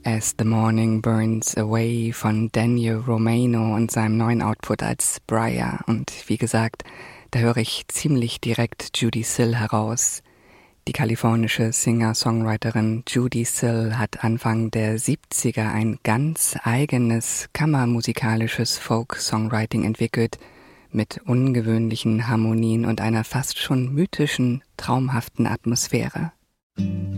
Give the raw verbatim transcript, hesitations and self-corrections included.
As the Morning Burns Away von Daniel Romano und seinem neuen Output als Briar. Und wie gesagt, da höre ich ziemlich direkt Judee Sill heraus. Die kalifornische Singer-Songwriterin Judee Sill hat Anfang der siebziger ein ganz eigenes kammermusikalisches Folk-Songwriting entwickelt, mit ungewöhnlichen Harmonien und einer fast schon mythischen, traumhaften Atmosphäre.